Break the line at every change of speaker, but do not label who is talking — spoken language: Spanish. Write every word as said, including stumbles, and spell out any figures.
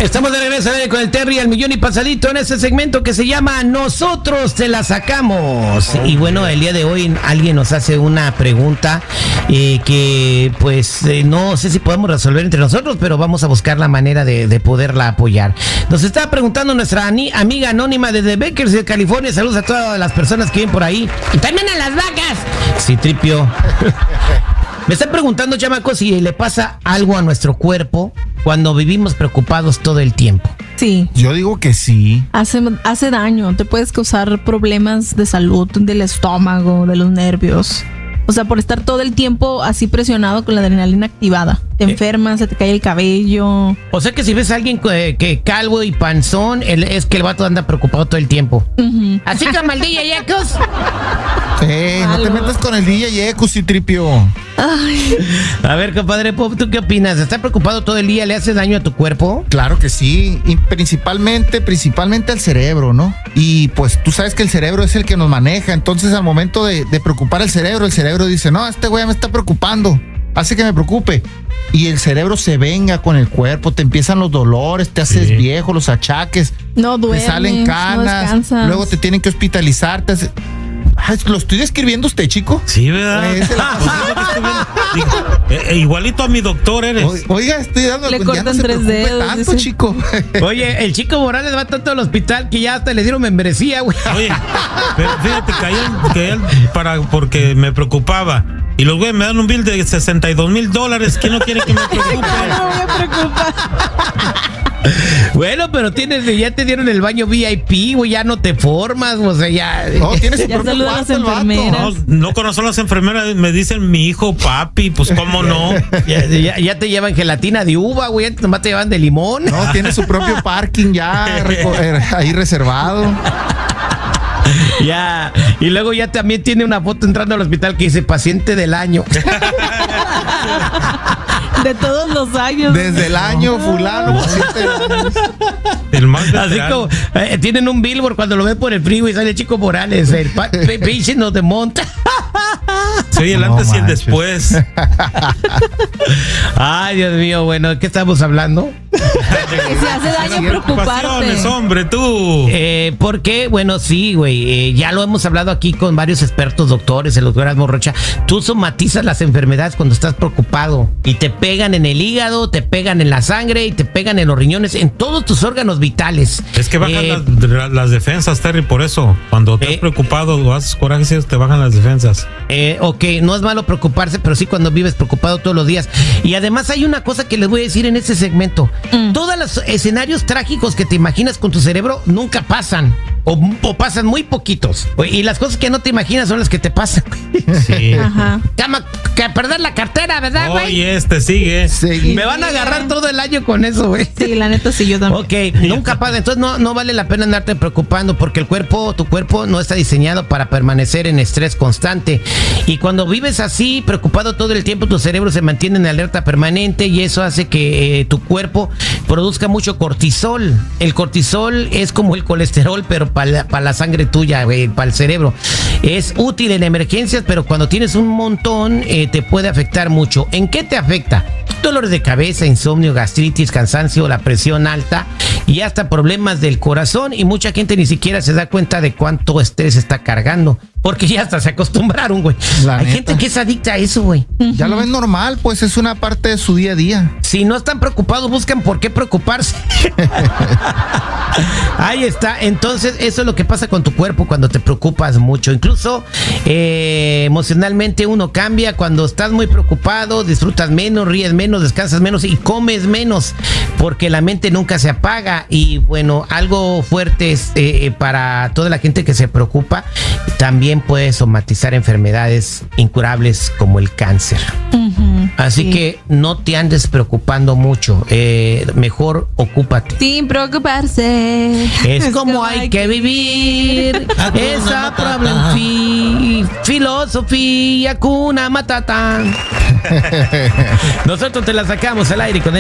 Estamos de regreso con el Terry al millón y pasadito en este segmento que se llama Nosotros te la sacamos. Y bueno, el día de hoy alguien nos hace una pregunta eh, que pues eh, no sé si podemos resolver entre nosotros, pero vamos a buscar la manera de, de poderla apoyar. Nos está preguntando nuestra ani- amiga anónima desde Bakersfield, California. Saludos a todas las personas que viven por ahí. Y también a las vacas. Sí, Tripio. Me están preguntando, chamacos, si le pasa algo a nuestro cuerpo cuando vivimos preocupados todo el tiempo.
Sí.
Yo digo que sí.
Hace, hace daño, te puedes causar problemas de salud, del estómago, de los nervios. O sea, por estar todo el tiempo así presionado con la adrenalina activada. Te enfermas, se te cae el cabello.
O sea que si ves a alguien que, que calvo y panzón, el, es que el vato anda preocupado todo el tiempo. Uh-huh. Así como el D J Ecos.
Eh, no te metas con el D J Ecos y Tripio.
Ay.
A ver, compadre Pop, ¿tú qué opinas? ¿Estar preocupado todo el día le hace daño a tu cuerpo?
Claro que sí, y principalmente, principalmente al cerebro, ¿no? Y pues tú sabes que el cerebro es el que nos maneja, entonces al momento de, de preocupar al cerebro, el cerebro dice, no, este güey me está preocupando, hace que me preocupe. Y el cerebro se venga con el cuerpo, te empiezan los dolores, te haces sí. viejo, los achaques,
no duermes,
te salen canas,
no
luego te tienen que hospitalizar, te hace... Ay, ¿lo estoy describiendo usted, chico?
Sí, ¿verdad?
Es la...
eh, eh, igualito a mi doctor eres.
O, oiga, estoy dando...
Le cortan no tres dedos.
Tanto,
dice.
chico.
Oye, el Chico Morales va tanto al hospital que ya hasta le dieron membresía, güey.
Oye, pero fíjate que él, que él para, porque me preocupaba. Y los güeyes me dan un bill de sesenta y dos mil dólares. ¿Quién no quiere que me preocupe?
No me preocupa.
Bueno, pero tienes, ya te dieron el baño V I P, güey, ya no te formas, o sea, ya.
No, tienes su
ya
propio
saluda a las
cuarto,
enfermeras.
No, no conozco a las enfermeras, me dicen mi hijo papi, pues cómo no.
Ya, ya, ya te llevan gelatina de uva, güey, antes nomás te llevan de limón.
No, tiene su propio parking ya reco- eh, ahí reservado.
Ya, y luego ya también tiene una foto entrando al hospital que dice paciente del año.
De todos los años.
Desde el año fulano, paciente del año.
El más
Así como eh, tienen un billboard cuando lo ven por el freeway, sale Chico Morales, el pa- patient no te monta.
Sí, el
No
antes y el
manches.
después.
Ay, Dios mío, bueno, ¿de qué estamos hablando?
Que se hace daño preocuparte.
Hombre, tú.
Eh, porque, bueno, sí, güey, eh, ya lo hemos hablado aquí con varios expertos, doctores, el doctor Erasmo Rocha. Tú somatizas las enfermedades cuando estás preocupado y te pegan en el hígado, te pegan en la sangre y te pegan en los riñones, en todos tus órganos vitales.
Es que bajan
Eh,
las, las defensas, Terry, por eso. Cuando estás
eh,
preocupado o haces corajes, te bajan las defensas.
Eh, ok, no es malo preocuparse, pero sí cuando vives preocupado todos los días. Y además hay una cosa que les voy a decir en este segmento. Mm. Todos los escenarios trágicos que te imaginas con tu cerebro nunca pasan. O, o pasan muy poquitos. Y las cosas que no te imaginas son las que te pasan.
Sí.
Ajá.
Cama, que perder la cartera, ¿verdad, güey?
Oye, este sigue.
Sí.
Me van a agarrar todo el año con eso, güey.
Sí, la neta sí, yo también.
Ok, nunca pasa. Entonces no, no vale la pena andarte preocupando porque el cuerpo, tu cuerpo no está diseñado para permanecer en estrés constante. Y cuando vives así, preocupado todo el tiempo, tu cerebro se mantiene en alerta permanente y eso hace que eh, tu cuerpo produzca mucho cortisol. El cortisol es como el colesterol, pero para la, pa la sangre tuya, para el cerebro. Es útil en emergencias, pero cuando tienes un montón, eh, te puede afectar mucho. ¿En qué te afecta? Dolores de cabeza, insomnio, gastritis, cansancio, la presión alta y hasta problemas del corazón. Y mucha gente ni siquiera se da cuenta de cuánto estrés está cargando. Porque ya hasta se acostumbraron, güey.
La
Hay
neta.
gente que es adicta a eso, güey.
Ya lo ven normal, pues es una parte de su día a día.
Si no están preocupados, buscan por qué preocuparse. Ahí está. Entonces, eso es lo que pasa con tu cuerpo cuando te preocupas mucho. Incluso eh, emocionalmente uno cambia. Cuando estás muy preocupado, disfrutas menos, ríes menos, descansas menos y comes menos. Porque la mente nunca se apaga. Y bueno, algo fuerte es eh, para toda la gente que se preocupa. También puede somatizar enfermedades incurables como el cáncer.
Uh-huh,
Así
sí.
que no te andes preocupando mucho. Eh, mejor ocúpate.
Sin preocuparse.
Es como hay que vivir. Esa problem fi, filosofía, Hakuna Matata. Nosotros te la sacamos al aire con el